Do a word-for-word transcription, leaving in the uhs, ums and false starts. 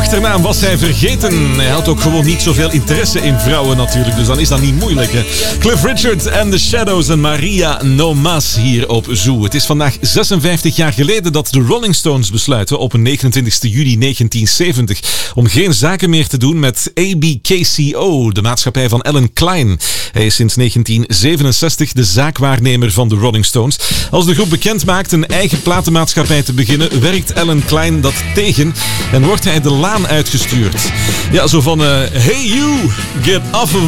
achternaam was hij vergeten. Hij had ook gewoon niet zoveel interesse in vrouwen natuurlijk, dus dan is dat niet moeilijk. Hè? Cliff Richard and the Shadows en Maria No Mas hier op Zoo. Het is vandaag zesenvijftig jaar geleden dat de Rolling Stones besluiten op negenentwintigste juli negentien zeventig om geen zaken meer te doen met A B K C O, de maatschappij van Alan Klein. Hij is sinds negentien zevenenzestig de zaakwaarnemer van de Rolling Stones. Als de groep bekend maakt een eigen platenmaatschappij te beginnen, werkt Alan Klein dat tegen en wordt hij de laan uitgestuurd. Ja, zo van, uh, hey you, get off of